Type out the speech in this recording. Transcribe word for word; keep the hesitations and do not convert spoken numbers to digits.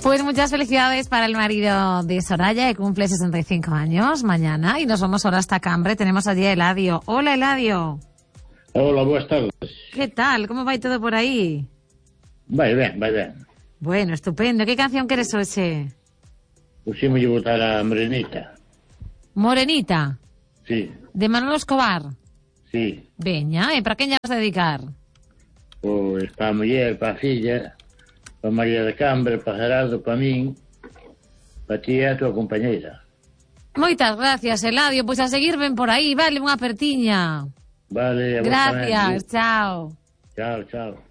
Pues muchas felicidades para el marido de Soraya, que cumple sesenta y cinco años mañana. Y nos vamos ahora hasta Cambre. Tenemos allí a Eladio. Hola, Eladio. Hola, buenas tardes. ¿Qué tal? ¿Cómo va todo por ahí? Vai ben, vai ben. Bueno, estupendo. ¿Qué canción quieres hoxe? Puximos de botar a Morenita. Morenita? Sí. De Manolo Escobar? Sí. Veña, e para quen lle vas a dedicar? Pois para a muller, para a filla, para María de Cambre, para Gerardo, para min, para ti e a tua compañeira. Moitas gracias, Eladio. Pois a seguir ben por aí, vale, unha apertiña. Vale, a vos Gracias, tamén. chao. Chao, chao.